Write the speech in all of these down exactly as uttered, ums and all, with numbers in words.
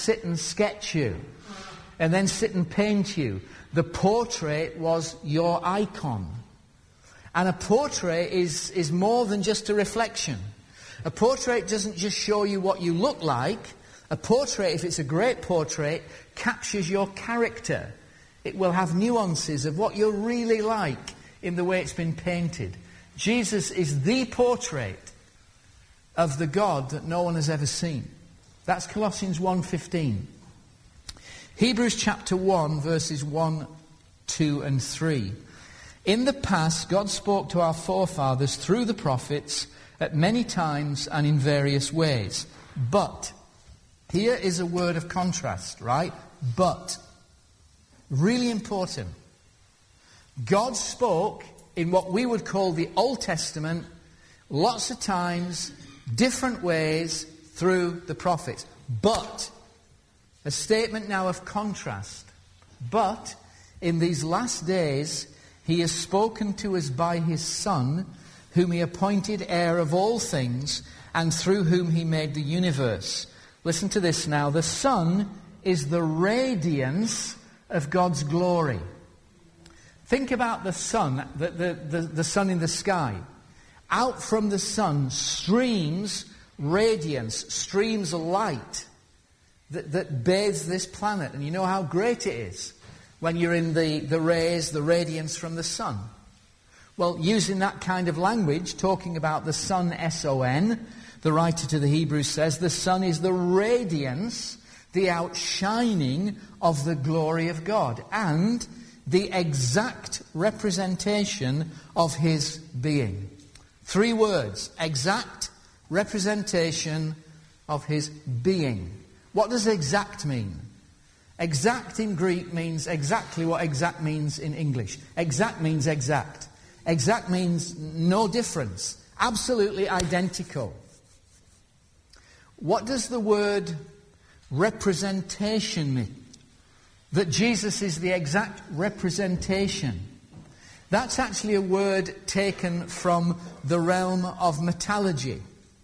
sit and sketch you and then sit and paint you. The portrait was your icon. And a portrait is, is more than just a reflection. A portrait doesn't just show you what you look like. A portrait, if it's a great portrait, captures your character. It will have nuances of what you're really like in the way it's been painted. Jesus is the portrait of the God that no one has ever seen. That's Colossians one fifteen. Hebrews chapter one, verses one, two and three. In the past, God spoke to our forefathers through the prophets at many times and in various ways. But, here is a word of contrast, right? But, really important. God spoke in what we would call the Old Testament lots of times, different ways, through the prophets. But, a statement now of contrast. But, in these last days, he has spoken to us by his Son, whom he appointed heir of all things, and through whom he made the universe. Listen to this now. The Son is the radiance of God's glory. Think about the sun, the, the, the, the sun in the sky. Out from the sun streams radiance, streams light that, that bathes this planet. And you know how great it is when you're in the, the rays, the radiance from the sun. Well, using that kind of language, talking about the sun, S O N, the writer to the Hebrews says, the sun is the radiance, the outshining of the glory of God, and the exact representation of his being. Three words, exact representation of his being. What does exact mean? Exact in Greek means exactly what exact means in English. Exact means exact. Exact means no difference. Absolutely identical. What does the word representation mean? That Jesus is the exact representation. That's actually a word taken from the realm of metallurgy.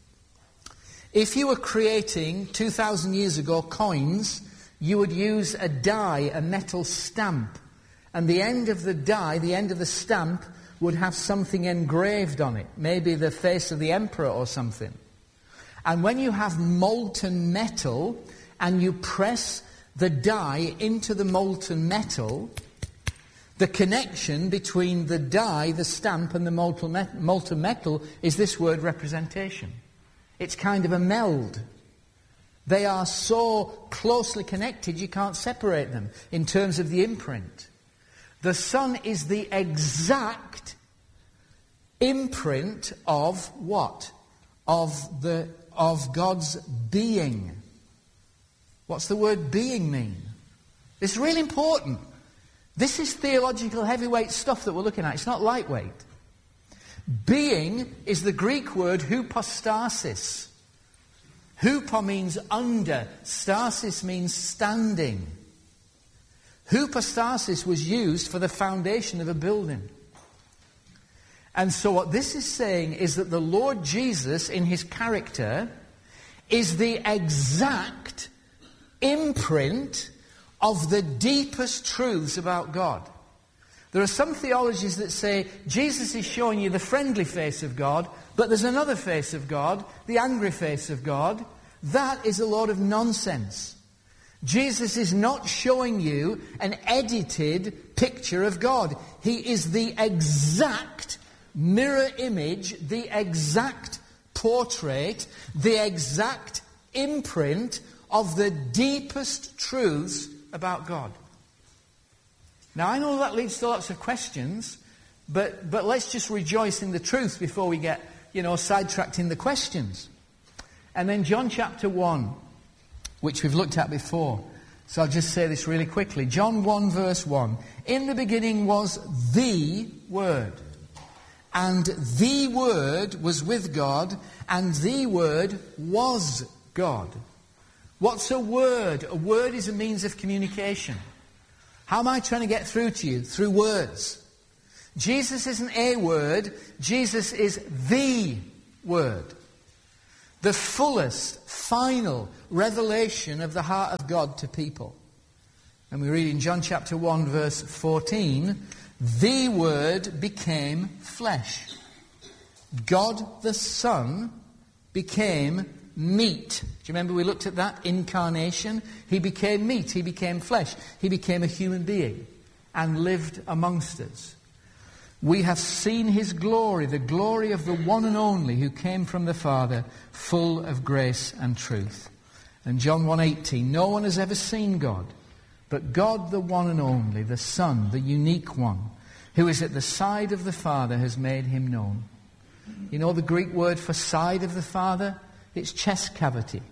If you were creating, two thousand years ago, coins, you would use a die, a metal stamp. And the end of the die, the end of the stamp, would have something engraved on it. Maybe the face of the emperor or something. And when you have molten metal and you press the die into the molten metal, the connection between the die, the stamp, and the molten, met- molten metal is this word representation. It's kind of a meld. They are so closely connected you can't separate them in terms of the imprint. The sun is the exact imprint of what? Of the of God's being. What's the word being mean? It's really important. This is theological heavyweight stuff that we're looking at. It's not lightweight. Being is the Greek word hypostasis. Hupo means under. Stasis means standing. Hypostasis was used for the foundation of a building. And so what this is saying is that the Lord Jesus, in his character, is the exact imprint of the deepest truths about God. There are some theologies that say Jesus is showing you the friendly face of God, but there's another face of God, the angry face of God. That is a load of nonsense. Jesus is not showing you an edited picture of God. He is the exact mirror image, the exact portrait, the exact imprint of the deepest truths about God. Now, I know that leads to lots of questions, but, but let's just rejoice in the truth before we get, you know, sidetracked in the questions. And then John chapter one, which we've looked at before. So I'll just say this really quickly. John one verse one. In the beginning was the Word. And the Word was with God, and the Word was God. What's a word? A word is a means of communication. How am I trying to get through to you? Through words. Jesus isn't a word. Jesus is the Word. The fullest, final revelation of the heart of God to people. And we read in John chapter one, verse fourteen, the Word became flesh. God the Son became meat. Do you remember we looked at that? Incarnation. He became meat. He became flesh. He became a human being and lived amongst us. We have seen his glory, the glory of the one and only who came from the Father, full of grace and truth. And John one eighteen, no one has ever seen God, but God the one and only, the Son, the unique one, who is at the side of the Father, has made him known. You know the Greek word for side of the Father? It's chest cavity.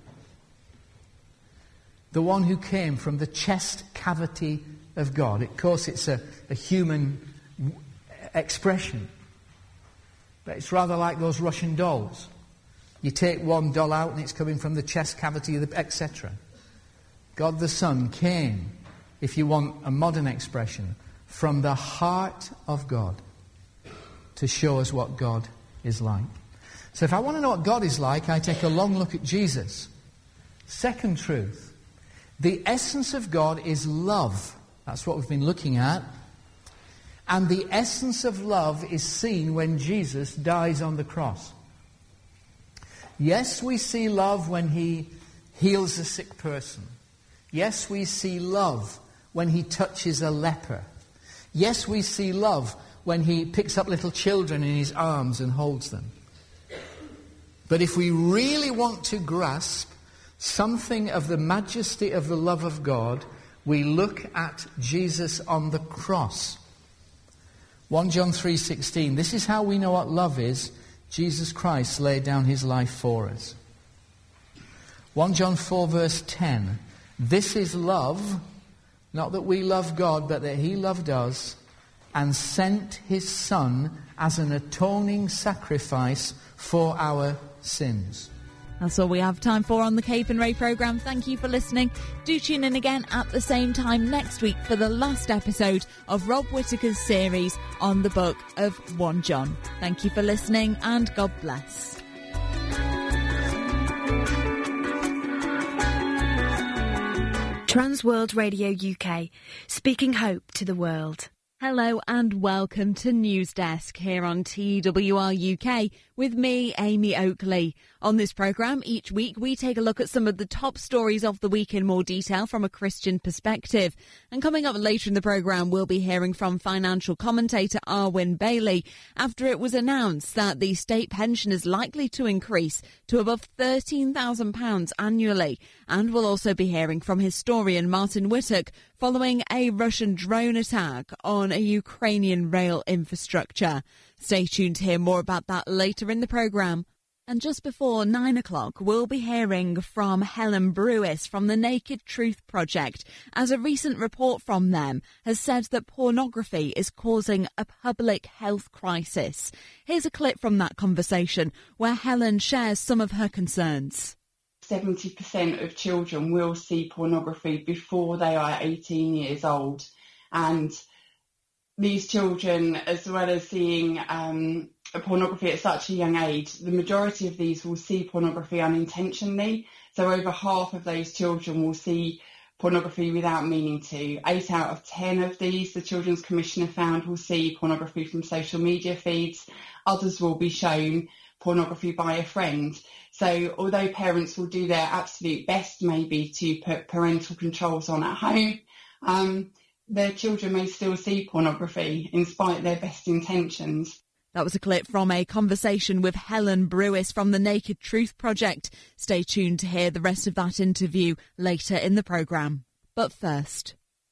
The one who came from the chest cavity of God. Of course, it's a, a human expression. But it's rather like those Russian dolls. You take one doll out and it's coming from the chest cavity, of the et cetera. God the Son came, if you want a modern expression, from the heart of God to show us what God is like. So if I want to know what God is like, I take a long look at Jesus. Second truth, the essence of God is love. That's what we've been looking at. And the essence of love is seen when Jesus dies on the cross. Yes, we see love when he heals a sick person. Yes, we see love when he touches a leper. Yes, we see love when he picks up little children in his arms and holds them. But if we really want to grasp something of the majesty of the love of God, we look at Jesus on the cross. First John three sixteen, this is how we know what love is. Jesus Christ laid down his life for us. First John four verse ten, this is love, not that we love God, but that he loved us and sent his Son as an atoning sacrifice for our sins. That's all we have time for on the Cape and Ray programme. Thank you for listening. Do tune in again at the same time next week for the last episode of Rob Whittaker's series on the book of First John. Thank you for listening and God bless. Transworld Radio U K, speaking hope to the world. Hello and welcome to News Desk here on T W R U K with me, Amy Oakley. On this programme, each week we take a look at some of the top stories of the week in more detail from a Christian perspective. And coming up later in the programme, we'll be hearing from financial commentator Arwin Bailey after it was announced that the state pension is likely to increase to above thirteen thousand pounds annually. And we'll also be hearing from historian Martin Whittock following a Russian drone attack on a Ukrainian rail infrastructure. Stay tuned to hear more about that later in the programme. And just before nine o'clock, we'll be hearing from Helen Brewis from the Naked Truth Project, as a recent report from them has said that pornography is causing a public health crisis. Here's a clip from that conversation where Helen shares some of her concerns. seventy percent of children will see pornography before they are eighteen years old. And these children, as well as seeing um, pornography at such a young age, the majority of these will see pornography unintentionally. So over half of those children will see pornography without meaning to. Eight out of ten of these, the Children's Commissioner found, will see pornography from social media feeds. Others will be shown pornography by a friend. So although parents will do their absolute best maybe to put parental controls on at home, um, their children may still see pornography in spite of their best intentions. That was a clip from a conversation with Helen Brewis from the Naked Truth Project. Stay tuned to hear the rest of that interview later in the programme. But first,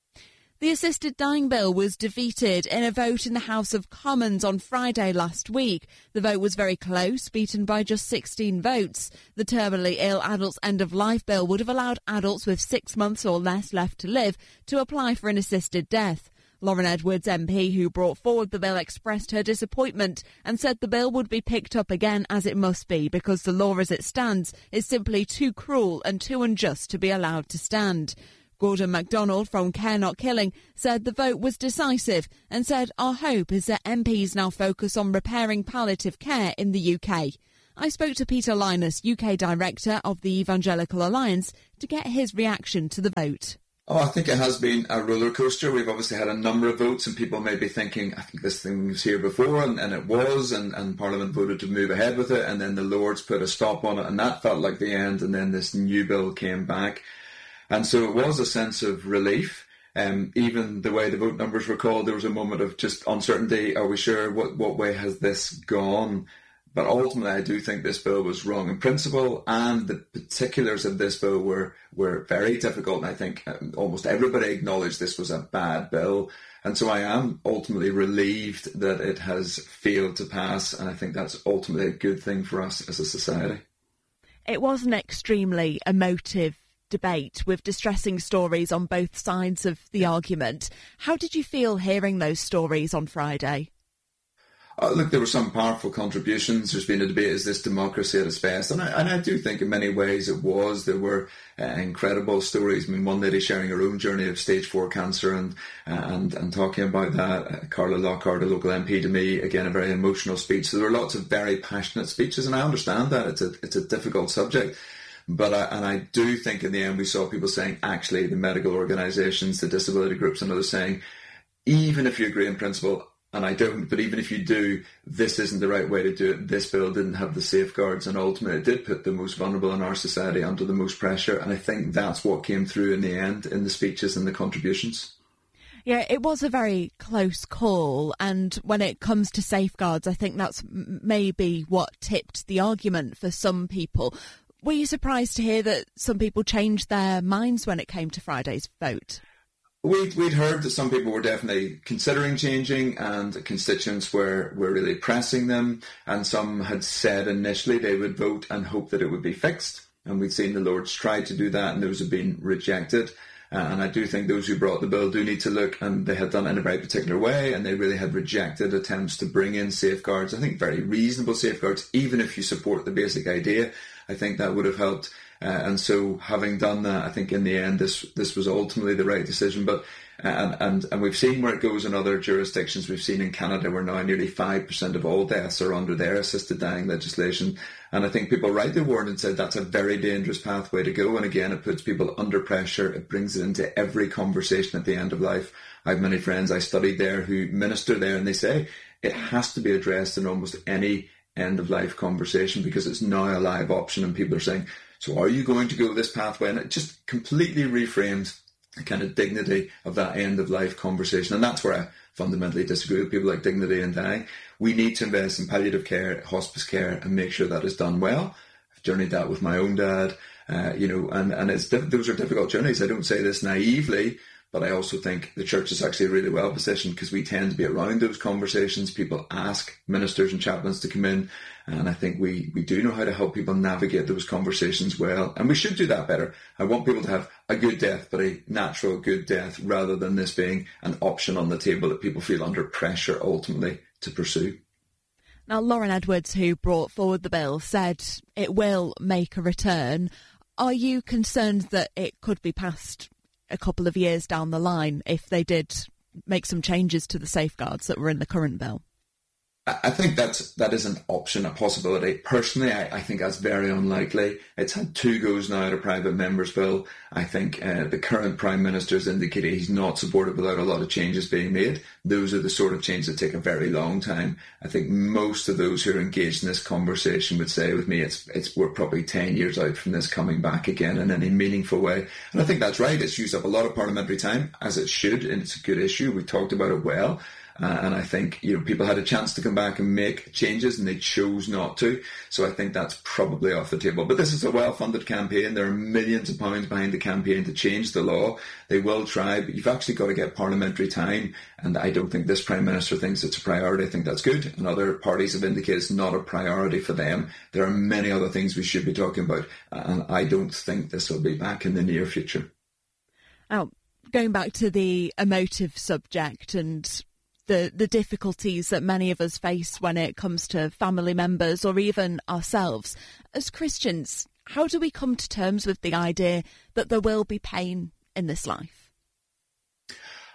the assisted dying bill was defeated in a vote in the House of Commons on Friday last week. The vote was very close, beaten by just sixteen votes. The terminally ill adults end-of-life bill would have allowed adults with six months or less left to live to apply for an assisted death. Lauren Edwards M P, who brought forward the bill, expressed her disappointment and said the bill would be picked up again, as it must be, because the law as it stands is simply too cruel and too unjust to be allowed to stand. Gordon MacDonald from Care Not Killing said the vote was decisive and said, our hope is that M Ps now focus on repairing palliative care in the U K. I spoke to Peter Linus, U K Director of the Evangelical Alliance, to get his reaction to the vote. Oh, I think it has been a roller coaster. We've obviously had a number of votes, and people may be thinking, I think this thing was here before, and, and it was, and, and Parliament voted to move ahead with it, and then the Lords put a stop on it, and that felt like the end, and then this new bill came back. And so it was a sense of relief. Um, even the way the vote numbers were called, there was a moment of just uncertainty. Are we sure? What, what way has this gone? But ultimately, I do think this bill was wrong in principle, and the particulars of this bill were, were very difficult. And I think um, almost everybody acknowledged this was a bad bill. And so I am ultimately relieved that it has failed to pass. And I think that's ultimately a good thing for us as a society. It was an extremely emotive debate with distressing stories on both sides of the argument. How did you feel hearing those stories on Friday? Uh, look, there were some powerful contributions. There's been a debate, is this democracy at its best? And I, and I do think in many ways it was. There were uh, incredible stories. I mean, one lady sharing her own journey of stage four cancer and and, and talking about that. Uh, Carla Lockhart, a local M P to me, again, a very emotional speech. So there were lots of very passionate speeches, and I understand that. It's a, it's a difficult subject. But I, and I do think in the end we saw people saying, actually, the medical organisations, the disability groups and others saying, even if you agree in principle, and I don't, but even if you do, this isn't the right way to do it. This bill didn't have the safeguards, and ultimately it did put the most vulnerable in our society under the most pressure. And I think that's what came through in the end in the speeches and the contributions. Yeah, it was a very close call. And when it comes to safeguards, I think that's maybe what tipped the argument for some people. Were you surprised to hear that some people changed their minds when it came to Friday's vote? We'd, we'd heard that some people were definitely considering changing, and constituents were, were really pressing them, and some had said initially they would vote and hope that it would be fixed, and we'd seen the Lords try to do that and those have been rejected. Uh, and I do think those who brought the bill do need to look, and they had done it in a very particular way, and they really had rejected attempts to bring in safeguards. I think very reasonable safeguards, even if you support the basic idea. I think that would have helped. Uh, and so having done that, I think in the end this this was ultimately the right decision. But uh, and, and and we've seen where it goes in other jurisdictions. We've seen in Canada where now nearly five percent of all deaths are under their assisted dying legislation. And I think people rightly warned and said that's a very dangerous pathway to go. And again, it puts people under pressure. It brings it into every conversation at the end of life. I have many friends I studied there who minister there, and they say it has to be addressed in almost any end of life conversation because it's now a live option, and people are saying, so are you going to go this pathway? And it just completely reframes the kind of dignity of that end of life conversation. And that's where I fundamentally disagree with people like dignity and dying. We need to invest in palliative care, hospice care, and make sure that is done well. I've journeyed that with my own dad, uh, you know, and, and it's those are difficult journeys. I don't say this naively, but I also think the church is actually really well positioned because we tend to be around those conversations. People ask ministers and chaplains to come in, and I think we, we do know how to help people navigate those conversations well, and we should do that better. I want people to have a good death, but a natural good death, rather than this being an option on the table that people feel under pressure ultimately to pursue. Now, Lauren Edwards, who brought forward the bill, said it will make a return. Are you concerned that it could be passed a couple of years down the line if they did make some changes to the safeguards that were in the current bill? I think that's, that is an option, a possibility. Personally, I, I think that's very unlikely. It's had two goes now at a private member's bill. I think uh, the current Prime Minister has indicated he's not supportive without a lot of changes being made. Those are the sort of changes that take a very long time. I think most of those who are engaged in this conversation would say with me, it's, it's we're probably ten years out from this coming back again in any meaningful way. And I think that's right. It's used up a lot of parliamentary time, as it should, and it's a good issue. We talked about it well. Uh, and I think, you know, people had a chance to come back and make changes and they chose not to. So I think that's probably off the table. But this is a well-funded campaign. There are millions of pounds behind the campaign to change the law. They will try, but you've actually got to get parliamentary time. And I don't think this Prime Minister thinks it's a priority. I think that's good. And other parties have indicated it's not a priority for them. There are many other things we should be talking about. And I don't think this will be back in the near future. Now, going back to the emotive subject and the the difficulties that many of us face when it comes to family members or even ourselves. As Christians, how do we come to terms with the idea that there will be pain in this life?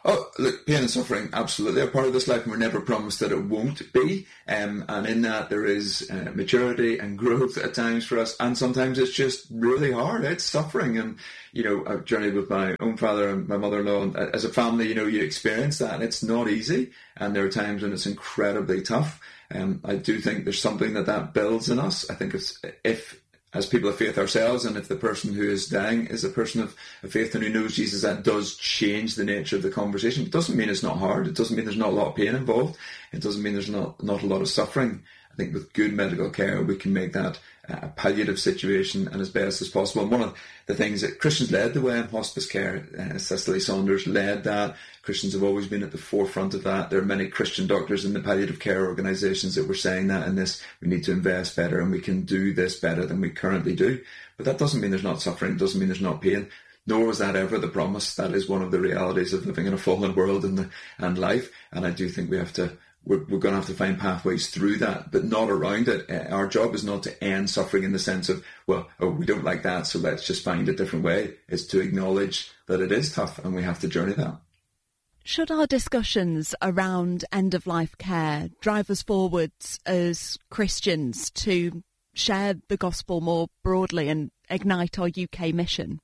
Oh, look, pain and suffering, absolutely a part of this life, and we're never promised that it won't be. Um, and in that, there is uh, maturity and growth at times for us, and sometimes it's just really hard. It's suffering, and you know, I've journeyed with my own father and my mother-in-law, and as a family, you know, you experience that, and it's not easy. And there are times when it's incredibly tough. Um, I do think there's something that that builds in us. I think it's, if as people of faith ourselves, and if the person who is dying is a person of, of faith and who knows Jesus, that does change the nature of the conversation. It doesn't mean it's not hard. It doesn't mean there's not a lot of pain involved. It doesn't mean there's not, not a lot of suffering. I think with good medical care, we can make that a palliative situation and as best as possible. And one of the things that Christians led the way in hospice care, uh, Cicely Saunders led that. Christians have always been at the forefront of that. There are many Christian doctors in the palliative care organisations that were saying that in this, we need to invest better and we can do this better than we currently do. But that doesn't mean there's not suffering. It doesn't mean there's not pain. Nor was that ever the promise. That is one of the realities of living in a fallen world and, the, and life. And I do think we have to We're, we're going to have to find pathways through that, but not around it. Uh, our job is not to end suffering in the sense of, well, oh, we don't like that, so let's just find a different way. It's to acknowledge that it is tough and we have to journey that. Should our discussions around end-of-life care drive us forwards as Christians to share the gospel more broadly and ignite our U K mission?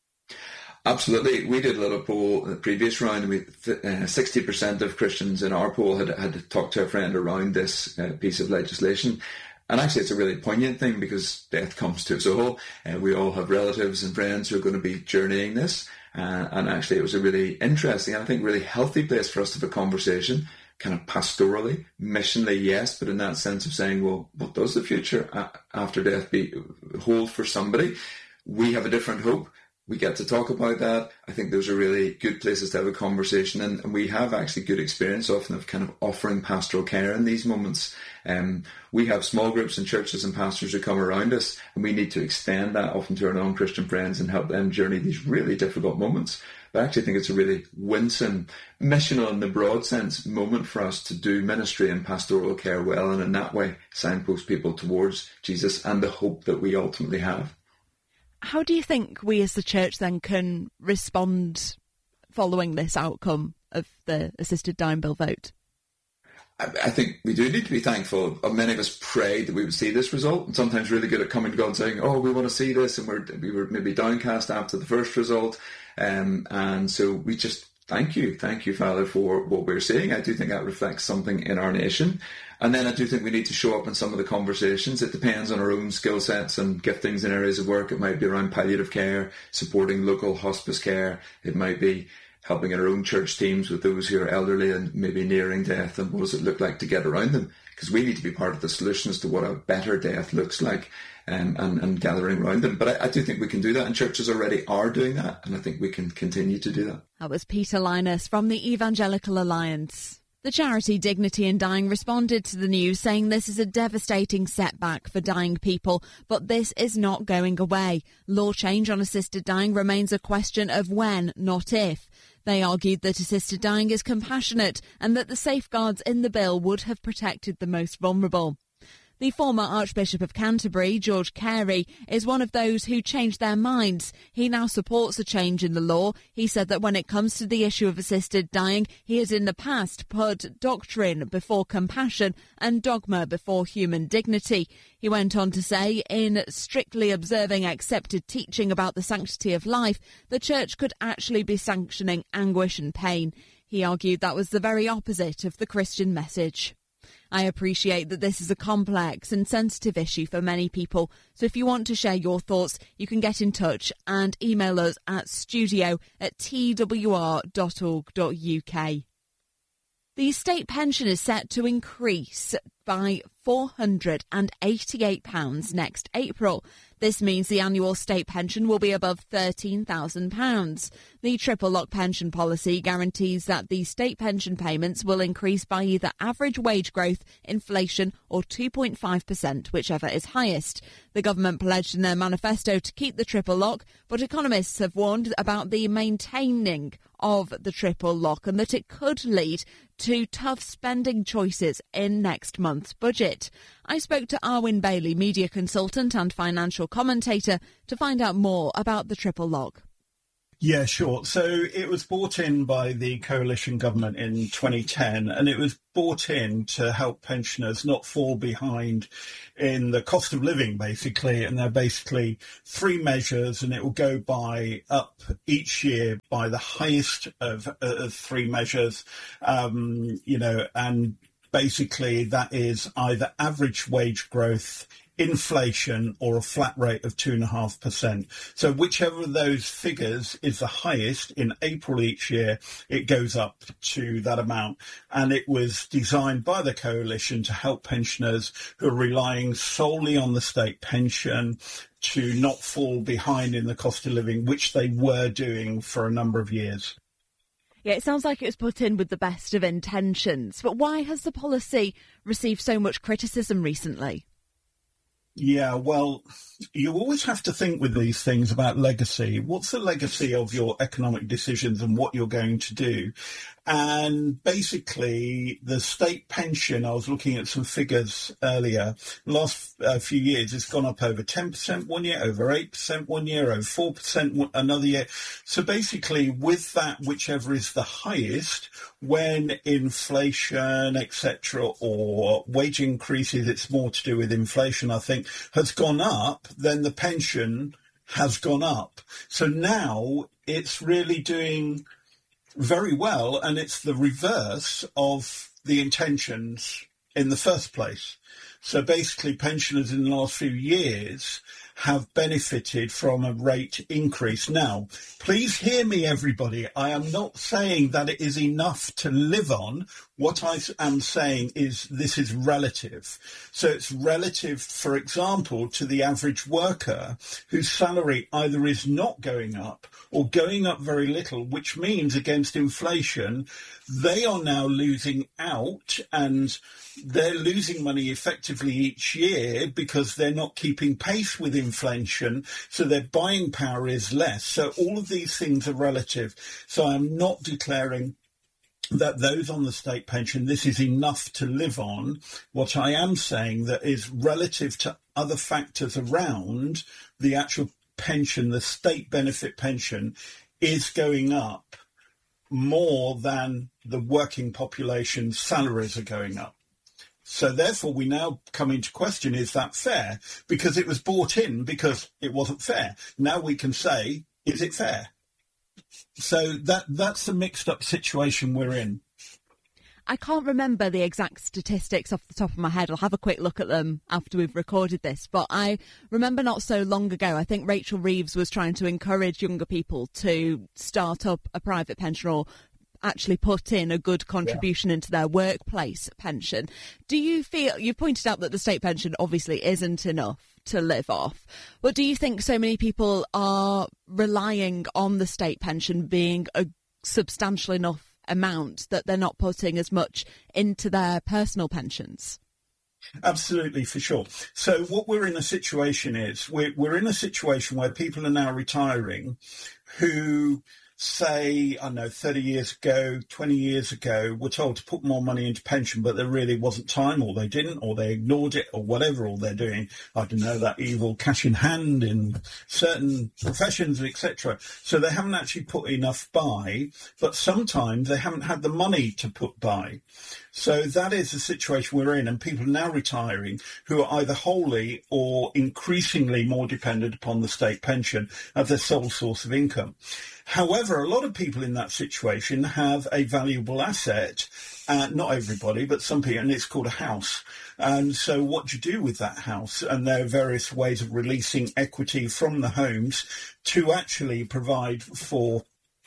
Absolutely. We did a little poll in the previous round. We, uh, sixty percent of Christians in our poll had, had talked to a friend around this uh, piece of legislation. And actually, it's a really poignant thing because death comes to us all. Uh, we all have relatives and friends who are going to be journeying this. Uh, and actually, it was a really interesting and I think really healthy place for us to have a conversation, kind of pastorally, missionally, yes, but in that sense of saying, well, what does the future a- after death be hold for somebody? We have a different hope. We get to talk about that. I think those are really good places to have a conversation, and, and we have actually good experience often of kind of offering pastoral care in these moments. Um, we have small groups and churches and pastors who come around us, and we need to extend that often to our non-Christian friends and help them journey these really difficult moments. But I actually think it's a really winsome, missional in the broad sense moment for us to do ministry and pastoral care well, and in that way signpost people towards Jesus and the hope that we ultimately have. How do you think we as the church then can respond following this outcome of the assisted dying bill vote? I, I think we do need to be thankful. Many of us prayed that we would see this result, and sometimes really good at coming to God and saying, oh, we want to see this, and we're, we were maybe downcast after the first result. Um, and so we just thank you. Thank you, Father, for what we're seeing. I do think that reflects something in our nation. And then I do think we need to show up in some of the conversations. It depends on our own skill sets and giftings in areas of work. It might be around palliative care, supporting local hospice care. It might be helping in our own church teams with those who are elderly and maybe nearing death. And what does it look like to get around them? Because we need to be part of the solution as to what a better death looks like, um, and, and gathering around them. But I, I do think we can do that, and churches already are doing that. And I think we can continue to do that. That was Peter Linus from the Evangelical Alliance. The charity Dignity in Dying responded to the news, saying this is a devastating setback for dying people, but this is not going away. Law change on assisted dying remains a question of when, not if. They argued that assisted dying is compassionate and that the safeguards in the bill would have protected the most vulnerable. The former Archbishop of Canterbury, George Carey, is one of those who changed their minds. He now supports a change in the law. He said that when it comes to the issue of assisted dying, he has in the past put doctrine before compassion and dogma before human dignity. He went on to say, in strictly observing accepted teaching about the sanctity of life, the Church could actually be sanctioning anguish and pain. He argued that was the very opposite of the Christian message. I appreciate that this is a complex and sensitive issue for many people, so if you want to share your thoughts, you can get in touch and email us at studio at t w r dot org dot u k. The state pension is set to increase by four hundred eighty-eight pounds next April. This means the annual state pension will be above thirteen thousand pounds. The triple lock pension policy guarantees that the state pension payments will increase by either average wage growth, inflation or two point five percent, whichever is highest. The government pledged in their manifesto to keep the triple lock, but economists have warned about the maintaining of the triple lock and that it could lead to tough spending choices in next month's budget. I spoke to Arwin Bailey, media consultant and financial commentator, to find out more about the triple lock. Yeah, sure. So it was brought in by the coalition government in twenty ten, and it was brought in to help pensioners not fall behind in the cost of living, basically. And they're basically three measures, and it will go by up each year by the highest of, uh, of three measures, um, you know, and basically that is either average wage growth, inflation, or a flat rate of two and a half percent. So whichever of those figures is the highest in April each year, it goes up to that amount. And it was designed by the coalition to help pensioners who are relying solely on the state pension to not fall behind in the cost of living, which they were doing for a number of years. Yeah, it sounds like it was put in with the best of intentions. But why has the policy received so much criticism recently? Yeah, well, you always have to think with these things about legacy. What's the legacy of your economic decisions and what you're going to do? And basically, the state pension, I was looking at some figures earlier, the last uh, few years, it's gone up over ten percent one year, over eight percent one year, over four percent another year. So basically, with that, whichever is the highest, when inflation, et cetera, or wage increases, it's more to do with inflation, I think, has gone up, then the pension has gone up. So now it's really doing very well, and it's the reverse of the intentions in the first place. So basically, pensioners in the last few years have benefited from a rate increase. Now, please hear me, everybody. I am not saying that it is enough to live on. What I am saying is this is relative. So it's relative, for example, to the average worker whose salary either is not going up or going up very little, which means against inflation, they are now losing out, and they're losing money effectively each year because they're not keeping pace with inflation, so their buying power is less. So all of these things are relative. So I'm not declaring that those on the state pension, this is enough to live on. What I am saying that is relative to other factors around the actual pension, the state benefit pension, is going up more than the working population's salaries are going up. So therefore, we now come into question, is that fair? Because it was brought in because it wasn't fair. Now we can say, is it fair? So that that's the mixed up situation we're in. I can't remember the exact statistics off the top of my head. I'll have a quick look at them after we've recorded this. But I remember not so long ago, I think Rachel Reeves was trying to encourage younger people to start up a private pension or actually put in a good contribution yeah. into their workplace pension. Do you feel, you've pointed out that the state pension obviously isn't enough to live off, but do you think so many people are relying on the state pension being a substantial enough amount that they're not putting as much into their personal pensions? Absolutely, for sure. So what we're in a situation is, we're, we're in a situation where people are now retiring who, say, I don't know, thirty years ago, twenty years ago, were told to put more money into pension, but there really wasn't time, or they didn't, or they ignored it, or whatever, or they're doing, I don't know, that evil cash in hand in certain professions, et cetera. So they haven't actually put enough by, but sometimes they haven't had the money to put by. So that is the situation we're in, and people are now retiring who are either wholly or increasingly more dependent upon the state pension as their sole source of income. However, a lot of people in that situation have a valuable asset, uh, not everybody, but some people, and it's called a house. And so what do you do with that house? And there are various ways of releasing equity from the homes to actually provide for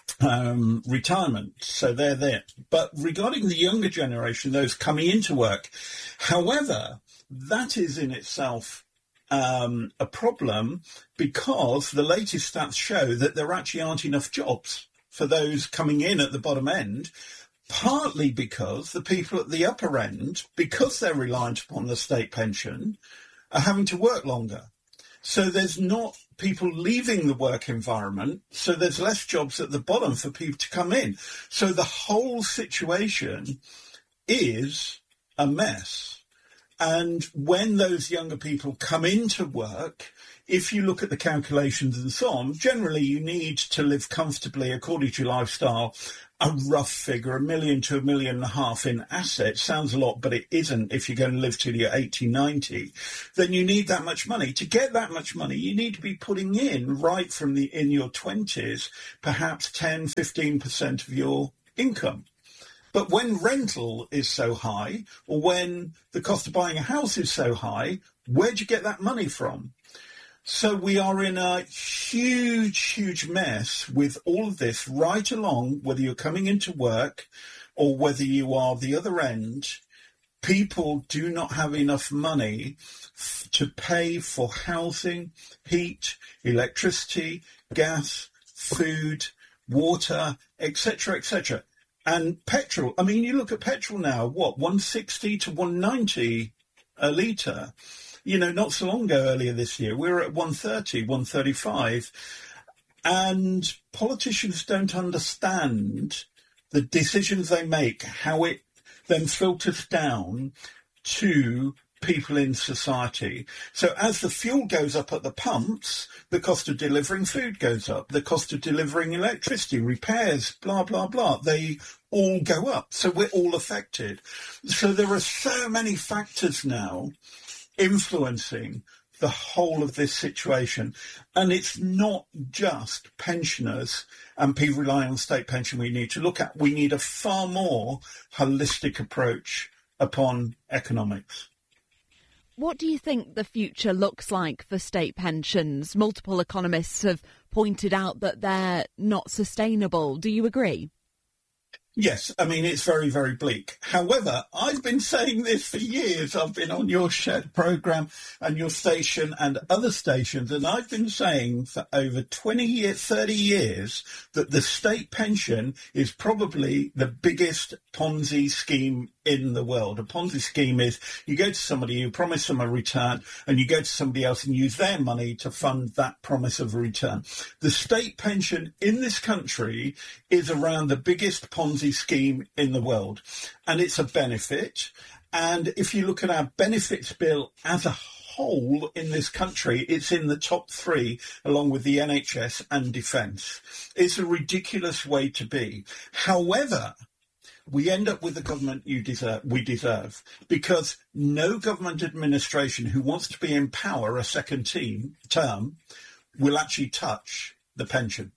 Um, retirement. So they're there. But regarding the younger generation, those coming into work, however, that is in itself um, a problem, because the latest stats show that there actually aren't enough jobs for those coming in at the bottom end, partly because the people at the upper end, because they're reliant upon the state pension, are having to work longer. So there's not people leaving the work environment, so there's less jobs at the bottom for people to come in. So the whole situation is a mess. And when those younger people come into work, if you look at the calculations and so on, generally you need to live comfortably according to your lifestyle, a rough figure, a million to a million and a half in assets. Sounds a lot, but it isn't if you're going to live till you're eighty, ninety. Then you need that much money. To get that much money, you need to be putting in right from the in your twenties, perhaps ten, fifteen percent of your income. But when rental is so high, or when the cost of buying a house is so high, where do you get that money from? So we are in a huge, huge mess with all of this right along, whether you're coming into work or whether you are the other end. People do not have enough money f- to pay for housing, heat, electricity, gas, food, water, et cetera, et cetera. And petrol, I mean, you look at petrol now, what, one sixty to one ninety a litre? You know, not so long ago, earlier this year, we were at one thirty, one thirty-five. And politicians don't understand the decisions they make, how it then filters down to people in society. So as the fuel goes up at the pumps, the cost of delivering food goes up, the cost of delivering electricity, repairs, blah, blah, blah. They all go up. So we're all affected. So there are so many factors now influencing the whole of this situation. And it's not just pensioners and people relying on state pension we need to look at. We need a far more holistic approach upon economics. What do you think the future looks like for state pensions? Multiple economists have pointed out that they're not sustainable. Do you agree? Yes, I mean, it's very, very bleak. However, I've been saying this for years. I've been on your shed programme and your station and other stations, and I've been saying for over twenty years, thirty years, that the state pension is probably the biggest Ponzi scheme in the world. A Ponzi scheme is you go to somebody, you promise them a return, and you go to somebody else and use their money to fund that promise of a return. The state pension in this country is around the biggest Ponzi scheme in the world, and it's a benefit. And if you look at our benefits bill as a whole in this country, it's in the top three along with the N H S and defence. It's a ridiculous way to be. However, we end up with the government you deserve, we deserve, because no government administration who wants to be in power a second team, term will actually touch the pension,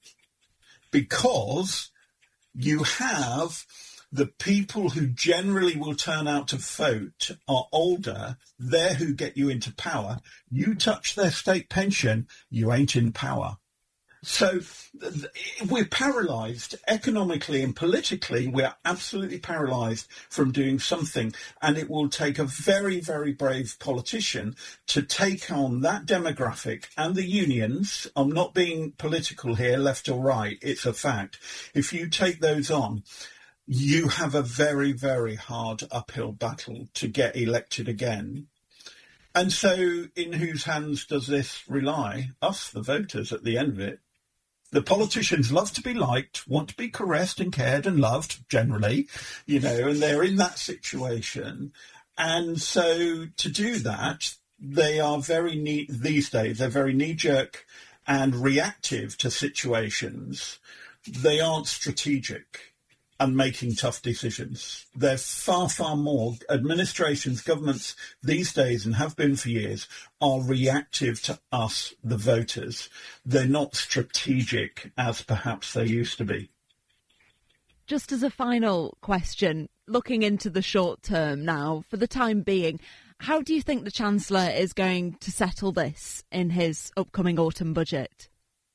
because you have the people who generally will turn out to vote are older. They're who get you into power. You touch their state pension, you ain't in power. So we're paralysed economically and politically. We're absolutely paralysed from doing something. And it will take a very, very brave politician to take on that demographic and the unions. I'm not being political here, left or right. It's a fact. If you take those on, you have a very, very hard uphill battle to get elected again. And so in whose hands does this rely? Us, the voters, at the end of it. The politicians love to be liked, want to be caressed and cared and loved, generally, you know, and they're in that situation. And so to do that, they are very knee, these days, they're very knee-jerk and reactive to situations. They aren't strategic and making tough decisions. They're far, far more. Administrations, governments these days, and have been for years, are reactive to us, the voters. They're not strategic as perhaps they used to be. Just as a final question, looking into the short term now, for the time being, how do you think the Chancellor is going to settle this in his upcoming autumn budget?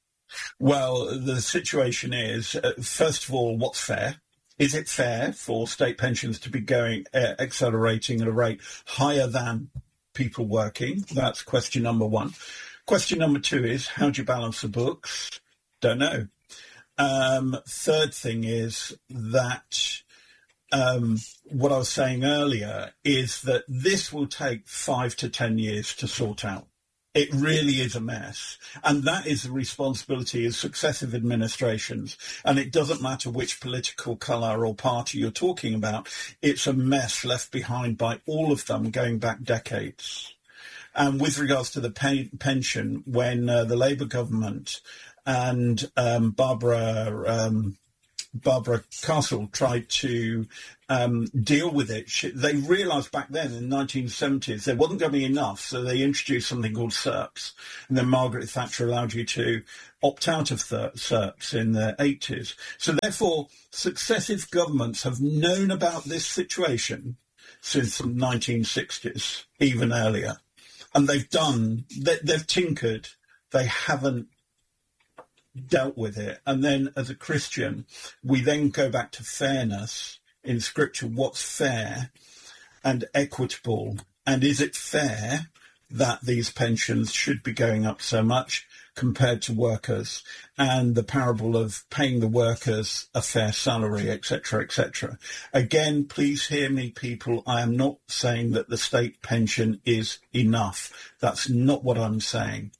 Well, the situation is, uh, first of all, what's fair? Is it fair for state pensions to be going, uh, accelerating at a rate higher than people working? That's question number one. Question number two is, how do you balance the books? Don't know. Um, third thing is that um, what I was saying earlier is that this will take five to ten years to sort out. It really is a mess. And that is the responsibility of successive administrations. And it doesn't matter which political colour or party you're talking about. It's a mess left behind by all of them going back decades. And with regards to the pay- pension, when uh, the Labour government and um, Barbara... Um, Barbara Castle tried to um, deal with it. She, they realised back then in the nineteen seventies there wasn't going to be enough, so they introduced something called S E R Ps. And then Margaret Thatcher allowed you to opt out of th- S E R Ps in the eighties. So therefore, successive governments have known about this situation since the nineteen sixties, even earlier. And they've done, they, they've tinkered, they haven't dealt with it. And then as a Christian, we then go back to fairness in Scripture. What's fair and equitable? And is it fair that these pensions should be going up so much compared to workers? And the parable of paying the workers a fair salary, et cetera, et cetera. Again, please hear me, people. I am not saying that the state pension is enough. That's not what I'm saying.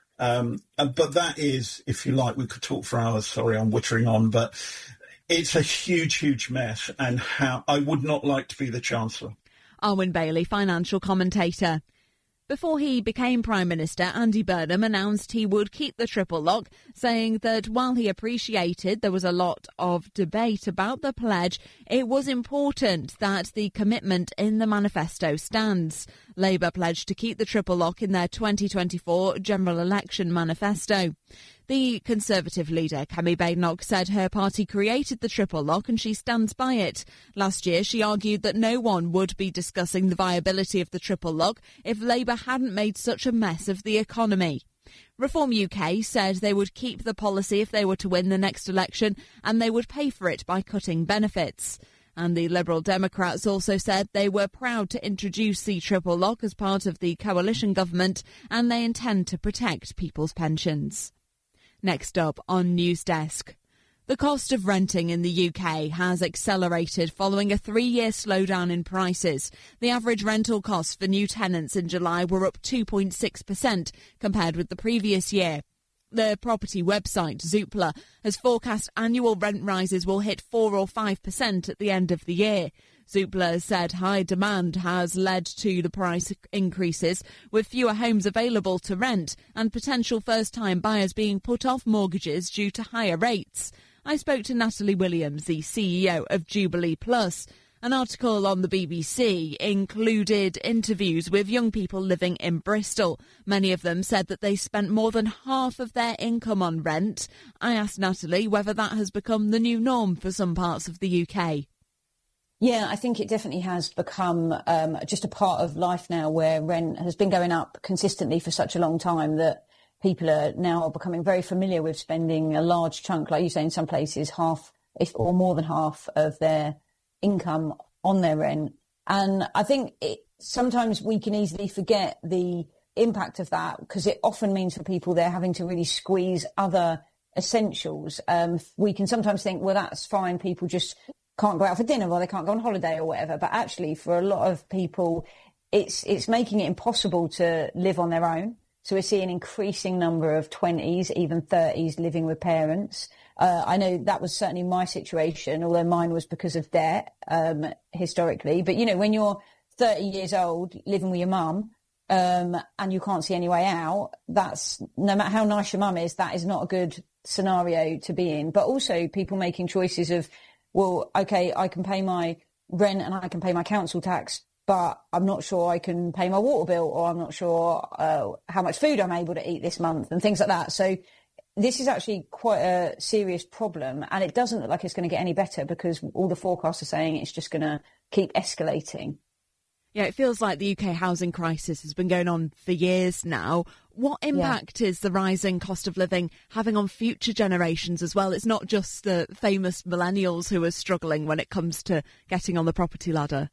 Um, but that is, if you like, we could talk for hours. Sorry, I'm wittering on, but it's a huge, huge mess. And how I would not like to be the Chancellor. Arwen Bailey, financial commentator. Before he became Prime Minister, Andy Burnham announced he would keep the triple lock, saying that while he appreciated there was a lot of debate about the pledge, it was important that the commitment in the manifesto stands. Labour pledged to keep the triple lock in their twenty twenty-four general election manifesto. The Conservative leader, Kemi Badenoch, said her party created the triple lock and she stands by it. Last year, she argued that no one would be discussing the viability of the triple lock if Labour hadn't made such a mess of the economy. Reform U K said they would keep the policy if they were to win the next election, and they would pay for it by cutting benefits. And the Liberal Democrats also said they were proud to introduce the triple lock as part of the coalition government, and they intend to protect people's pensions. Next up on News Desk. The cost of renting in the U K has accelerated following a three-year slowdown in prices. The average rental costs for new tenants in July were up two point six percent compared with the previous year. The property website Zoopla has forecast annual rent rises will hit four or five percent at the end of the year. Zoopla said high demand has led to the price increases, with fewer homes available to rent and potential first-time buyers being put off mortgages due to higher rates. I spoke to Natalie Williams, the C E O of Jubilee Plus. An article on the B B C included interviews with young people living in Bristol. Many of them said that they spent more than half of their income on rent. I asked Natalie whether that has become the new norm for some parts of the U K. Yeah, I think it definitely has become um, just a part of life now, where rent has been going up consistently for such a long time that people are now becoming very familiar with spending a large chunk, like you say, in some places, half if or more than half of their income on their rent. And I think it, sometimes we can easily forget the impact of that, because it often means for people they're having to really squeeze other essentials. Um, we can sometimes think, well, that's fine, people just can't go out for dinner or they can't go on holiday or whatever. But actually, for a lot of people, it's it's making it impossible to live on their own. So we're seeing an increasing number of twenties, even thirties living with parents. Uh, I know that was certainly my situation, although mine was because of debt um, historically. But, you know, when you're thirty years old, living with your mum, um, and you can't see any way out, that's, no matter how nice your mum is, that is not a good scenario to be in. But also people making choices of, well, OK, I can pay my rent and I can pay my council tax, but I'm not sure I can pay my water bill, or I'm not sure uh, how much food I'm able to eat this month and things like that. So this is actually quite a serious problem, and it doesn't look like it's going to get any better, because all the forecasts are saying it's just going to keep escalating. Yeah, it feels like the U K housing crisis has been going on for years now. What impact yeah. is the rising cost of living having on future generations as well? It's not just the famous millennials who are struggling when it comes to getting on the property ladder.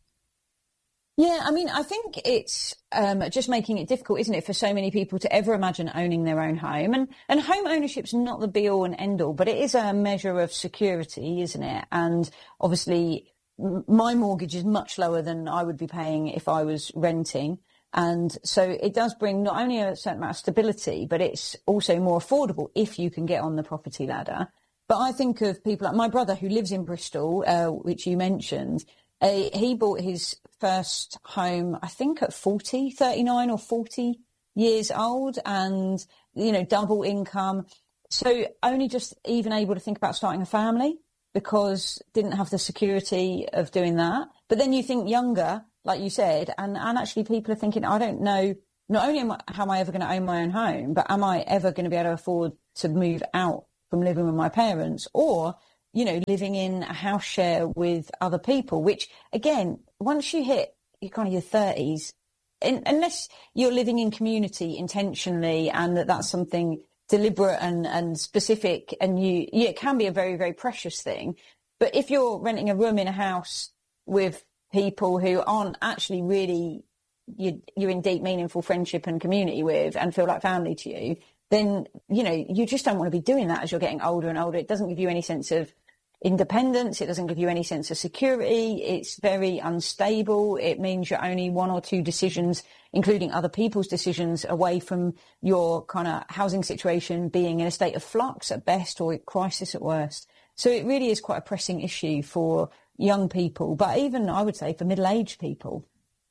Yeah, I mean, I think it's um, just making it difficult, isn't it, for so many people to ever imagine owning their own home. And, and home ownership's not the be-all and end-all, but it is a measure of security, isn't it? And obviously, my mortgage is much lower than I would be paying if I was renting. And so it does bring not only a certain amount of stability, but it's also more affordable if you can get on the property ladder. But I think of people like my brother who lives in Bristol, uh, which you mentioned. Uh, he bought his first home, I think at forty, thirty-nine or forty years old, and, you know, double income. So only just even able to think about starting a family because didn't have the security of doing that. But then you think younger, like you said, and, and actually people are thinking, I don't know, not only am I, how am I ever going to own my own home, but am I ever going to be able to afford to move out from living with my parents or, you know, living in a house share with other people, which, again, once you hit your kind of your thirties, in, unless you're living in community intentionally and that that's something deliberate and, and specific, and you, yeah, it can be a very, very precious thing. But if you're renting a room in a house with people who aren't actually really, you, you're in deep, meaningful friendship and community with and feel like family to you, then, you know, you just don't want to be doing that as you're getting older and older. It doesn't give you any sense of independence. It doesn't give you any sense of security. It's very unstable. It means you're only one or two decisions, including other people's decisions, away from your kind of housing situation being in a state of flux at best or crisis at worst. So it really is quite a pressing issue for young people, but even, I would say, for middle-aged people.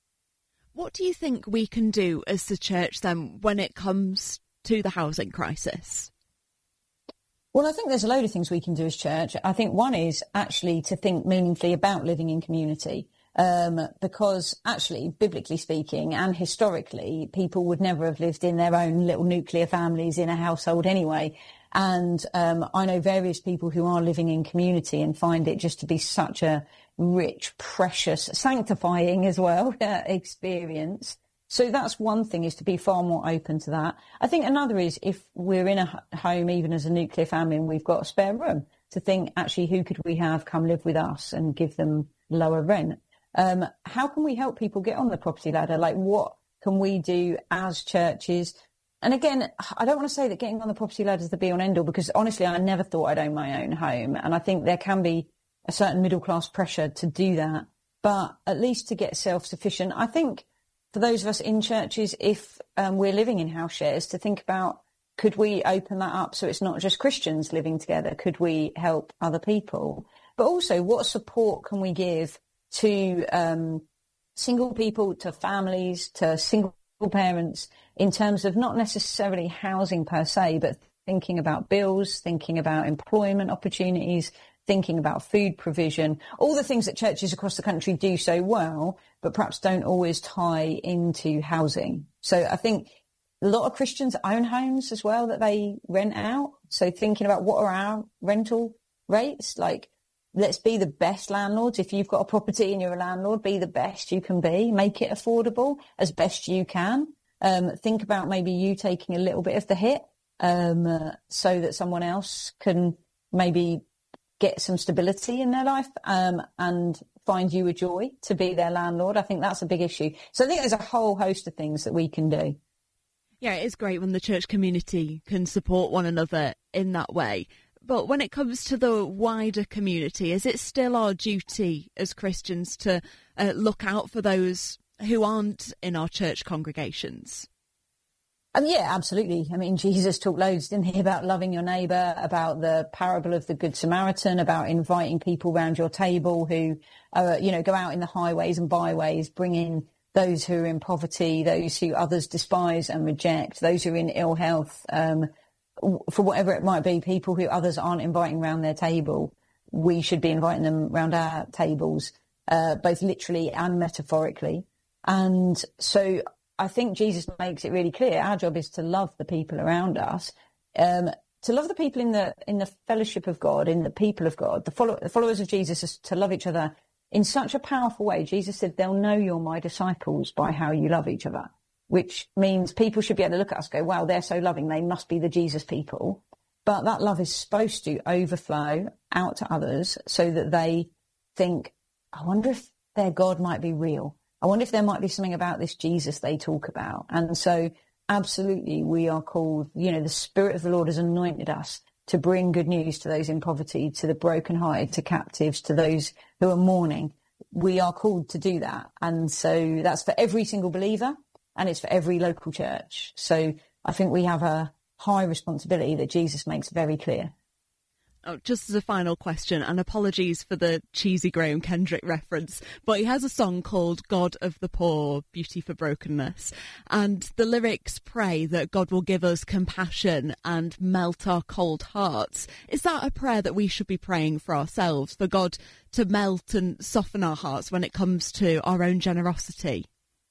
What do you think we can do as the church then when it comes to the housing crisis? Well, I think there's a load of things we can do as church. I think one is actually to think meaningfully about living in community, um, because actually, biblically speaking and historically, people would never have lived in their own little nuclear families in a household anyway. And um, I know various people who are living in community and find it just to be such a rich, precious, sanctifying as well uh, experience. So that's one thing, is to be far more open to that. I think another is if we're in a home, even as a nuclear family, and we've got a spare room, to think, actually, who could we have come live with us and give them lower rent? Um, how can we help people get on the property ladder? Like, what can we do as churches? And again, I don't want to say that getting on the property ladder is the be-all and end-all, because honestly, I never thought I'd own my own home. And I think there can be a certain middle-class pressure to do that. But at least to get self-sufficient, I think for those of us in churches, if um, we're living in house shares, to think about, could we open that up so it's not just Christians living together? Could we help other people? But also, what support can we give to um, single people, to families, to single parents, in terms of not necessarily housing per se, but thinking about bills, thinking about employment opportunities, thinking about food provision, all the things that churches across the country do so well, but perhaps don't always tie into housing. So I think a lot of Christians own homes as well that they rent out. So thinking about, what are our rental rates? Like, let's be the best landlords. If you've got a property and you're a landlord, be the best you can be. Make it affordable as best you can. Um, think about maybe you taking a little bit of the hit um, uh, so that someone else can maybe get some stability in their life um, and find you a joy to be their landlord. I think that's a big issue. So I think there's a whole host of things that we can do. Yeah, it is great when the church community can support one another in that way. But when it comes to the wider community, is it still our duty as Christians to uh, look out for those who aren't in our church congregations? Um, yeah, absolutely. I mean, Jesus talked loads, didn't he, about loving your neighbour, about the parable of the Good Samaritan, about inviting people round your table who, uh, you know, go out in the highways and byways, bring in those who are in poverty, those who others despise and reject, those who are in ill health, um, for whatever it might be, people who others aren't inviting round their table. We should be inviting them round our tables, uh, both literally and metaphorically. And so I think Jesus makes it really clear our job is to love the people around us, um, to love the people in the in the fellowship of God, in the people of God. The, follow, the followers of Jesus is to love each other in such a powerful way. Jesus said, they'll know you're my disciples by how you love each other, which means people should be able to look at us and go, wow, they're so loving, they must be the Jesus people. But that love is supposed to overflow out to others so that they think, I wonder if their God might be real. I wonder if there might be something about this Jesus they talk about. And so absolutely we are called, you know, the Spirit of the Lord has anointed us to bring good news to those in poverty, to the brokenhearted, to captives, to those who are mourning. We are called to do that. And so that's for every single believer. and it's for every local church. So I think we have a high responsibility that Jesus makes very clear. Oh, just as a final question, and apologies for the cheesy Graham Kendrick reference, but he has a song called God of the Poor, Beauty for Brokenness. And the lyrics pray that God will give us compassion and melt our cold hearts. Is that a prayer that we should be praying for ourselves, for God to melt and soften our hearts when it comes to our own generosity?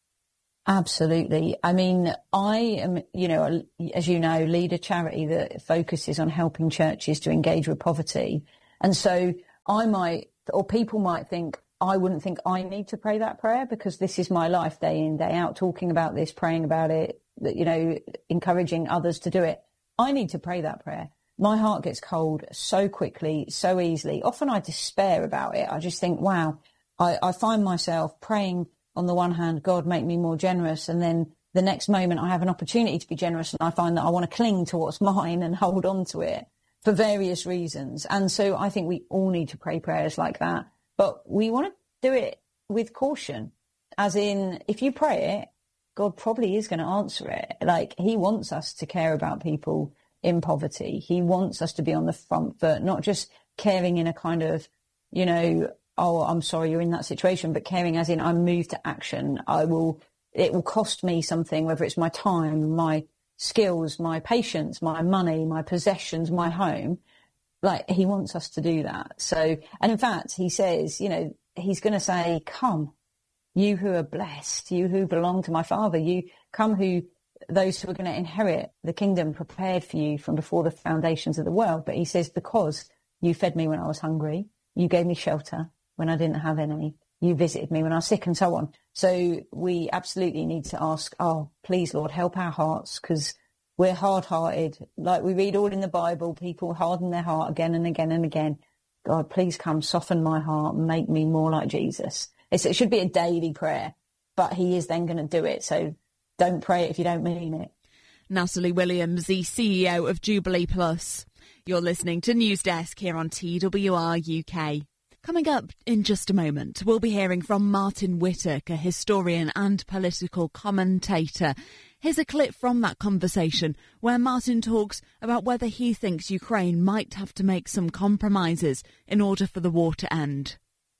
Absolutely. I mean, I am, you know, as you know, lead a charity that focuses on helping churches to engage with poverty. And so I might, or people might think, I wouldn't think I need to pray that prayer because this is my life day in, day out, talking about this, praying about it, you know, encouraging others to do it. I need to pray that prayer. My heart gets cold so quickly, so easily. Often I despair about it. I just think, wow, I, I find myself praying on the one hand, God, make me more generous. And then the next moment I have an opportunity to be generous and I find that I want to cling to what's mine and hold on to it for various reasons. And so I think we all need to pray prayers like that. But we want to do it with caution, as in, if you pray it, God probably is going to answer it. Like, he wants us to care about people in poverty. He wants us to be on the front foot, not just caring in a kind of, you know, oh, I'm sorry you're in that situation, but caring as in I'm moved to action. I will, it will cost me something, whether it's my time, my skills, my patience, my money, my possessions, my home. Like, he wants us to do that. So, and in fact, he says, you know, he's going to say, come, you who are blessed, you who belong to my Father, you come who, those who are going to inherit the kingdom prepared for you from before the foundations of the world. But he says, because you fed me when I was hungry, you gave me shelter when I didn't have any, you visited me when I was sick, and so on. So we absolutely need to ask, oh, please, Lord, help our hearts, because we're hard-hearted. Like we read all in the Bible, people harden their heart again and again and again. God, please come soften my heart and make me more like Jesus. It's, it should be a daily prayer, but he is then going to do it. So don't pray it if you don't mean it. Natalie Williams, the C E O of Jubilee Plus. You're listening to News Desk here on T W R U K. Coming up in just a moment, we'll be hearing from Martin Whittock, a historian and political commentator. Here's a clip from that conversation where Martin talks about whether he thinks Ukraine might have to make some compromises in order for the war to end.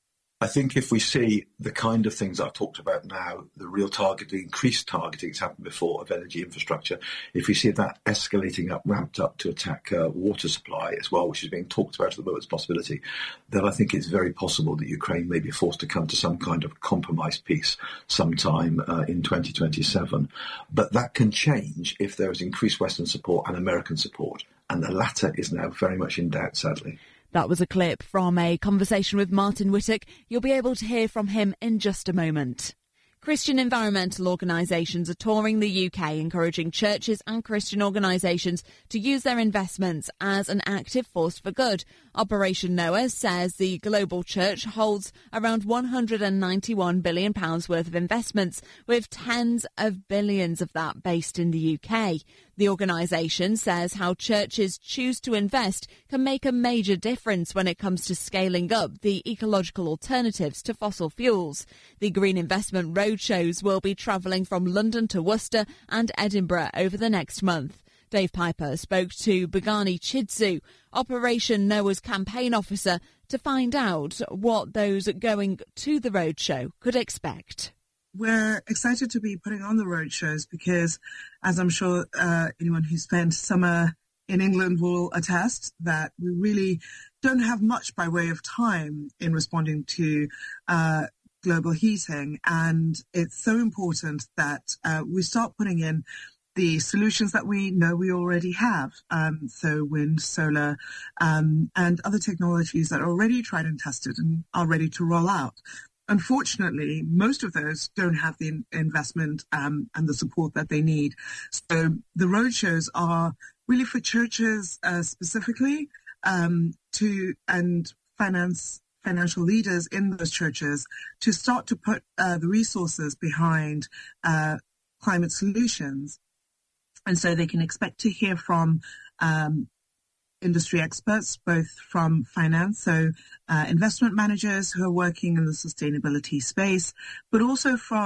I think if we see the kind of things I've talked about now, the real targeting, increased targeting has happened before of energy infrastructure, if we see that escalating up, ramped up to attack uh, water supply as well, which is being talked about at the moment as a possibility, then I think it's very possible that Ukraine may be forced to come to some kind of compromise peace sometime uh, in twenty twenty-seven. But that can change if there is increased Western support and American support, and the latter is now very much in doubt, sadly. That was a clip from a conversation with Martin Whittock. You'll be able to hear from him in just a moment. Christian environmental organisations are touring the U K, encouraging churches and Christian organisations to use their investments as an active force for good. Operation Noah says the global church holds around one hundred ninety-one billion pounds worth of investments, with tens of billions of that based in the U K. The organisation says how churches choose to invest can make a major difference when it comes to scaling up the ecological alternatives to fossil fuels. The Green Investment Roadshows will be travelling from London to Worcester and Edinburgh over the next month. Dave Piper spoke to Bhagani Chidzu, Operation Noah's campaign officer, to find out what those going to the roadshow could expect. We're excited to be putting on the roadshows because, as I'm sure uh, anyone who spent summer in England will attest, that we really don't have much by way of time in responding to uh, global heating. And it's so important that uh, we start putting in the solutions that we know we already have. Um, so wind, solar, um, and other technologies that are already tried and tested and are ready to roll out. Unfortunately, most of those don't have the investment um, and the support that they need. So the roadshows are really for churches uh, specifically um, to and finance financial leaders in those churches to start to put uh, the resources behind uh, climate solutions. And so they can expect to hear from um, industry experts, both from finance, so uh, investment managers who are working in the sustainability space, but also from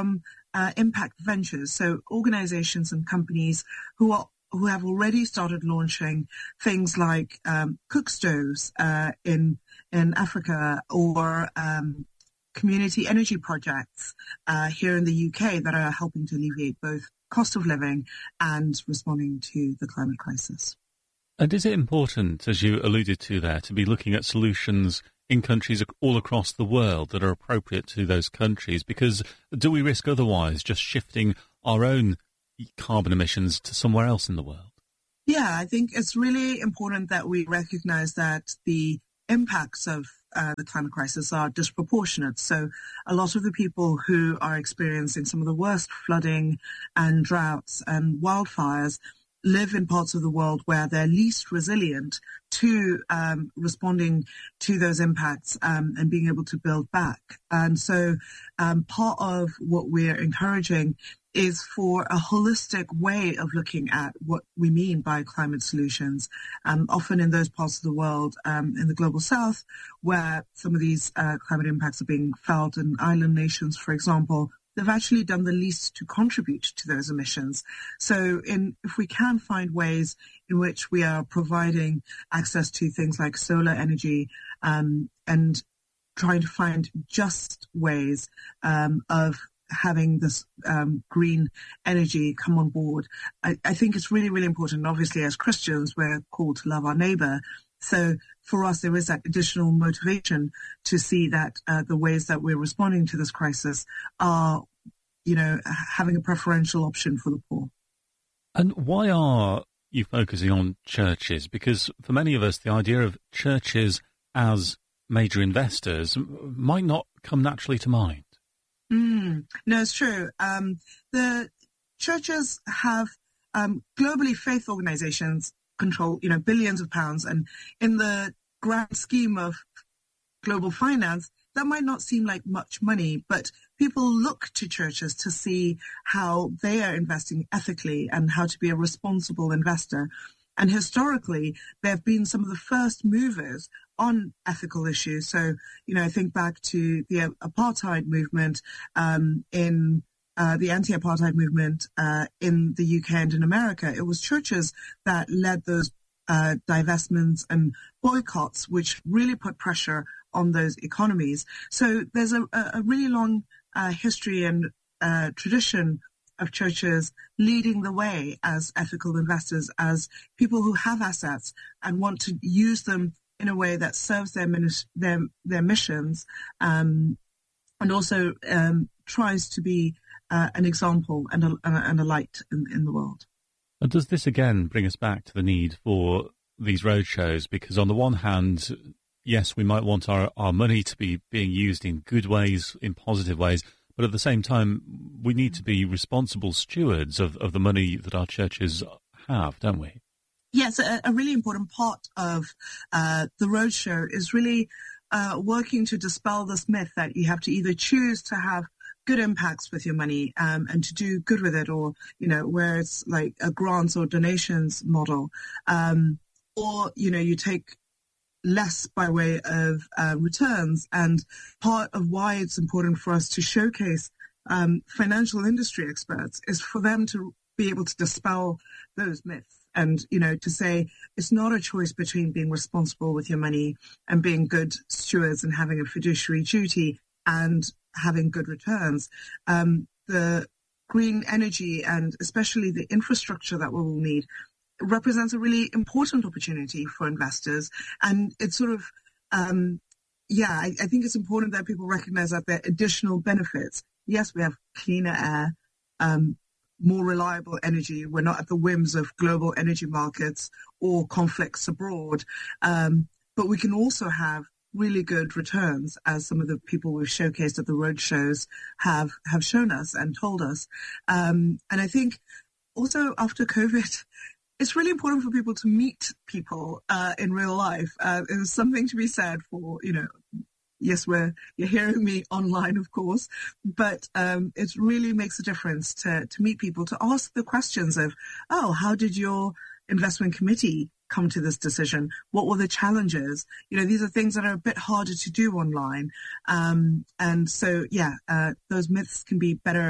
uh, impact ventures, so organizations and companies who are who have already started launching things like um, cook stoves uh, in in Africa, or um, community energy projects uh, here in the U K that are helping to alleviate both cost of living and responding to the climate crisis. And is it important, as you alluded to there, to be looking at solutions in countries all across the world that are appropriate to those countries? Because do we risk otherwise just shifting our own carbon emissions to somewhere else in the world? Yeah, I think it's really important that we recognize that the impacts of uh, the climate crisis are disproportionate. So a lot of the people who are experiencing some of the worst flooding and droughts and wildfires live in parts of the world where they're least resilient to um, responding to those impacts um, and being able to build back. And so um, part of what we're encouraging is for a holistic way of looking at what we mean by climate solutions. Um, often in those parts of the world, um, in the global south, where some of these uh, climate impacts are being felt in island nations, for example, they've actually done the least to contribute to those emissions. So in, if we can find ways in which we are providing access to things like solar energy um, and trying to find just ways um, of having this um, green energy come on board, I, I think it's really, really important. Obviously, as Christians, we're called to love our neighbor. So for us, there is that additional motivation to see that uh, the ways that we're responding to this crisis are, you know, having a preferential option for the poor. And why are you focusing on churches? Because for many of us, the idea of churches as major investors might not come naturally to mind. Mm, no, it's true. Um, the churches have um, globally faith organizations control, you know, billions of pounds, and in the grand scheme of global finance, that might not seem like much money, but people look to churches to see how they are investing ethically and how to be a responsible investor. And historically, there have been some of the first movers on ethical issues. So, you know, I think back to the apartheid movement um, in uh, the anti-apartheid movement uh, in the U K and in America. It was churches that led those uh, divestments and boycotts, which really put pressure on those economies. So there's a, a really long uh, history and uh, tradition of churches leading the way as ethical investors, as people who have assets and want to use them in a way that serves their their, their missions, um, and also um, tries to be uh, an example and a, and a light in, in the world. And does this again bring us back to the need for these roadshows? Because on the one hand, yes, we might want our, our money to be being used in good ways, in positive ways, but at the same time, we need to be responsible stewards of, of the money that our churches have, don't we? Yes, a, a really important part of uh, the roadshow is really uh, working to dispel this myth that you have to either choose to have good impacts with your money um, and to do good with it, or, you know, where it's like a grants or donations model, um, or, you know, you take less by way of uh, returns. And part of why it's important for us to showcase um, financial industry experts is for them to be able to dispel those myths. And, you know, to say it's not a choice between being responsible with your money and being good stewards and having a fiduciary duty and having good returns. Um, the green energy and especially the infrastructure that we will need represents a really important opportunity for investors. And it's sort of, um, yeah, I, I think it's important that people recognize that there are additional benefits. Yes, we have cleaner air, um, more reliable energy. We're not at the whims of global energy markets or conflicts abroad. Um, but we can also have really good returns, as some of the people we've showcased at the road shows have, have shown us and told us. Um, and I think also after COVID, it's really important for people to meet people uh, in real life. Uh, there's something to be said for, you know, yes, we're, you're hearing me online, of course, but um, it really makes a difference to, to meet people, to ask the questions of, oh, how did your investment committee come to this decision? What were the challenges? You know, these are things that are a bit harder to do online. Um, and so, yeah, uh, those myths can be better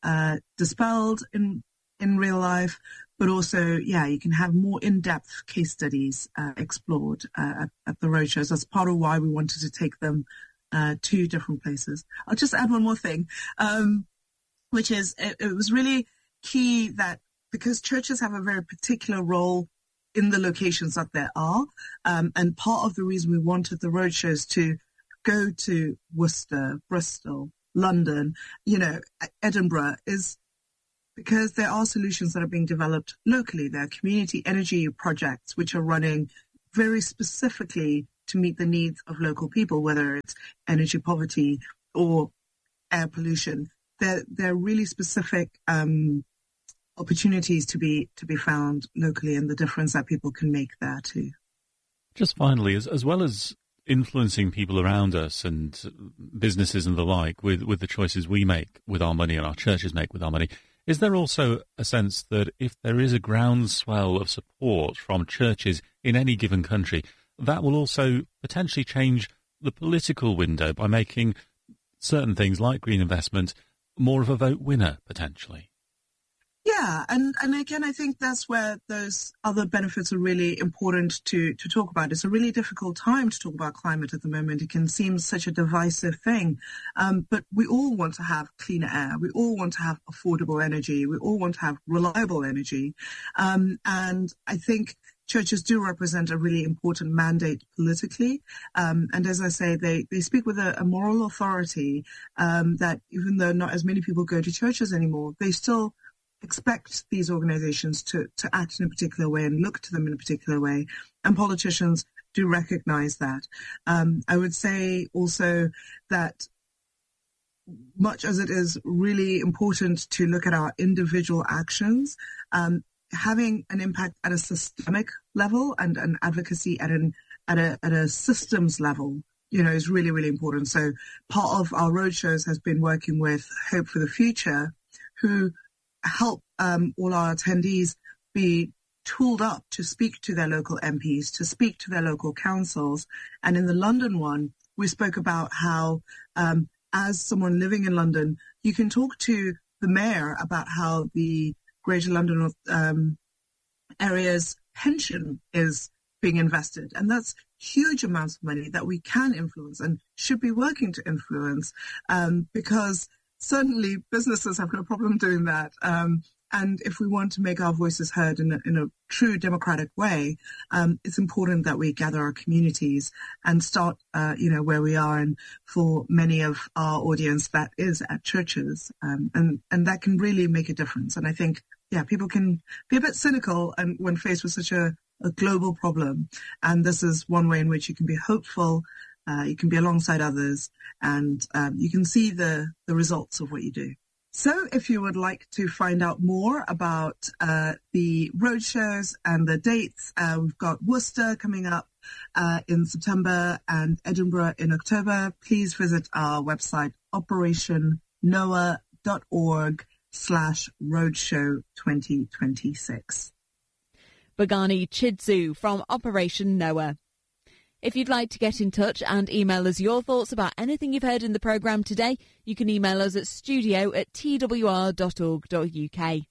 uh, dispelled in in real life, but also, yeah, you can have more in-depth case studies uh, explored uh, at, at the roadshows. That's part of why we wanted to take them uh, to different places. I'll just add one more thing, um, which is it, it was really key that because churches have a very particular role in the locations that there are, um, and part of the reason we wanted the roadshows to go to Worcester, Bristol, London, you know, Edinburgh is because there are solutions that are being developed locally. There are community energy projects which are running very specifically to meet the needs of local people, whether it's energy poverty or air pollution. They're, they're really specific um, opportunities to be to be found locally, and the difference that people can make there too. Just finally, as, as well as influencing people around us and businesses and the like with, with the choices we make with our money and our churches make with our money, is there also a sense that if there is a groundswell of support from churches in any given country, that will also potentially change the political window by making certain things like green investment more of a vote winner, potentially? Yeah, and, and again, I think that's where those other benefits are really important to, to talk about. It's a really difficult time to talk about climate at the moment. It can seem such a divisive thing, um, but we all want to have cleaner air. We all want to have affordable energy. We all want to have reliable energy. Um, and I think churches do represent a really important mandate politically. Um, and as I say, they, they speak with a, a moral authority um, that even though not as many people go to churches anymore, they still expect these organizations to, to act in a particular way and look to them in a particular way. And politicians do recognize that. Um, I would say also that much as it is really important to look at our individual actions, um, having an impact at a systemic level and an advocacy at an at a at a systems level, you know, is really, really important. So part of our roadshows has been working with Hope for the Future, who help um, all our attendees be tooled up to speak to their local M Ps, to speak to their local councils. And in the London one, we spoke about how, um, as someone living in London, you can talk to the mayor about how the Greater London um, area's pension is being invested. And that's huge amounts of money that we can influence and should be working to influence, um, because certainly businesses have no problem doing that. Um, and if we want to make our voices heard in a, in a true democratic way, um, it's important that we gather our communities and start, uh, you know, where we are. And for many of our audience, that is at churches. Um, and, and that can really make a difference. And I think, yeah, people can be a bit cynical and when faced with such a, a global problem. And this is one way in which you can be hopeful. Uh, you can be alongside others, and um, you can see the, the results of what you do. So if you would like to find out more about uh, the roadshows and the dates, uh, we've got Worcester coming up uh, in September and Edinburgh in October. Please visit our website, operation noah dot org slash roadshow twenty twenty-six. Bhagani Chidzu from Operation Noah. If you'd like to get in touch and email us your thoughts about anything you've heard in the programme today, you can email us at studio at t w r dot org dot u k.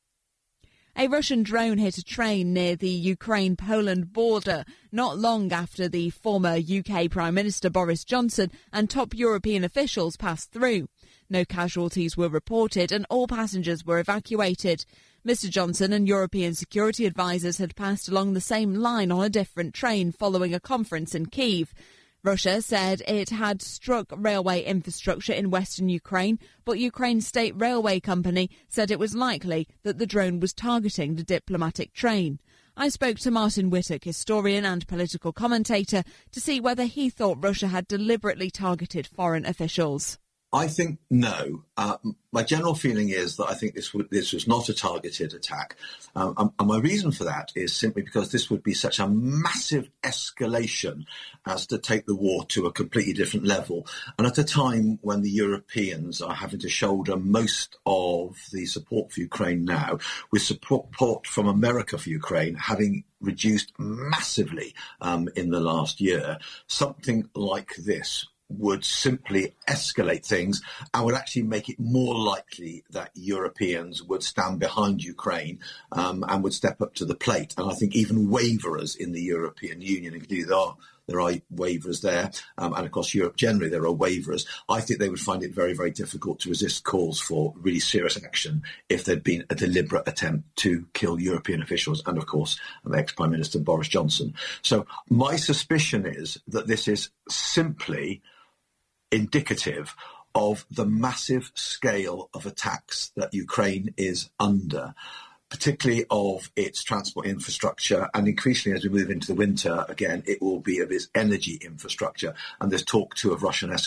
A Russian drone hit a train near the Ukraine-Poland border not long after the former U K Prime Minister Boris Johnson and top European officials passed through. No casualties were reported and all passengers were evacuated. Mister Johnson and European security advisers had passed along the same line on a different train following a conference in Kyiv. Russia said it had struck railway infrastructure in western Ukraine, but Ukraine's state railway company said it was likely that the drone was targeting the diplomatic train. I spoke to Martin Whittock, historian and political commentator, to see whether he thought Russia had deliberately targeted foreign officials. I think no. Uh, my general feeling is that I think this would, this was not a targeted attack. Um, and my reason for that is simply because this would be such a massive escalation as to take the war to a completely different level. And at a time when the Europeans are having to shoulder most of the support for Ukraine now, with support from America for Ukraine having reduced massively um, in the last year, something like this would simply escalate things and would actually make it more likely that Europeans would stand behind Ukraine um, and would step up to the plate. And I think even waverers in the European Union, including there are, there are waverers there, um, and across Europe generally there are waverers, I think they would find it very, very difficult to resist calls for really serious action if there'd been a deliberate attempt to kill European officials and, of course, ex-Prime Minister Boris Johnson. So my suspicion is that this is simply indicative of the massive scale of attacks that Ukraine is under, particularly of its transport infrastructure, and increasingly as we move into the winter, again, it will be of its energy infrastructure. And there's talk too of Russian escalation